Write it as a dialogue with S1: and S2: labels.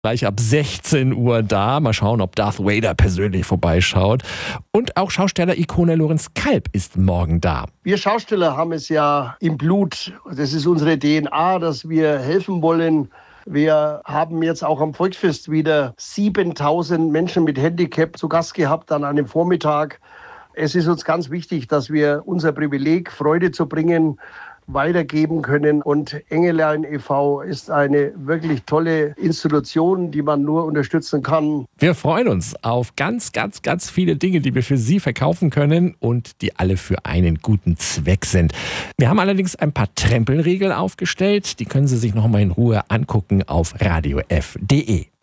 S1: Gleich ab 16 Uhr da. Mal schauen, ob Darth Vader persönlich vorbeischaut. Und auch Schausteller-Ikone Lorenz Kalb ist morgen da.
S2: Wir Schausteller haben es ja im Blut. Das ist unsere DNA, dass wir helfen wollen. Wir haben jetzt auch am Volksfest wieder 7000 Menschen mit Handicap zu Gast gehabt an einem Vormittag. Es ist uns ganz wichtig, dass wir unser Privileg, Freude zu bringen, weitergeben können. Und Engelein e.V. ist eine wirklich tolle Institution, die man nur unterstützen kann.
S1: Wir freuen uns auf ganz, ganz, ganz viele Dinge, die wir für Sie verkaufen können und die alle für einen guten Zweck sind. Wir haben allerdings ein paar Trempelregeln aufgestellt. Die können Sie sich noch mal in Ruhe angucken auf radiof.de.